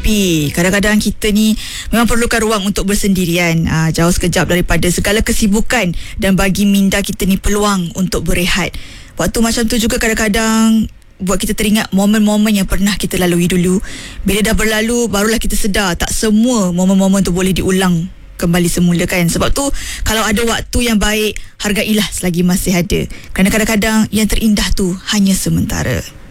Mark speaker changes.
Speaker 1: Tapi kadang-kadang kita ni memang perlukan ruang untuk bersendirian, jauh sekejap daripada segala kesibukan, dan bagi minda kita ni peluang untuk berehat. Waktu macam tu juga kadang-kadang buat kita teringat momen-momen yang pernah kita lalui dulu. Bila dah berlalu, barulah kita sedar tak semua momen-momen tu boleh diulang kembali semula kan. Sebab tu kalau ada waktu yang baik, hargailah selagi masih ada. Kerana kadang-kadang yang terindah tu hanya sementara.